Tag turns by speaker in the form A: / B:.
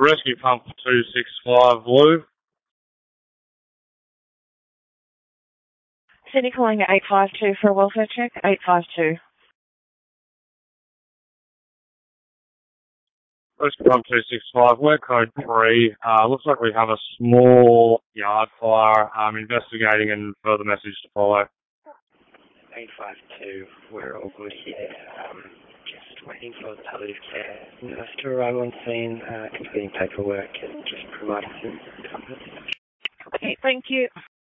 A: Rescue pump 265 Blue.
B: Sydney calling 852 for a welfare check, 852.
A: Rescue pump 265, we're code 3. Looks like we have a small yard fire. Investigating and further message to follow.
C: 852, we're all good here. Just waiting for the palliative care nurse to arrive on scene, completing paperwork and just providing some comfort.
B: Okay, thank you.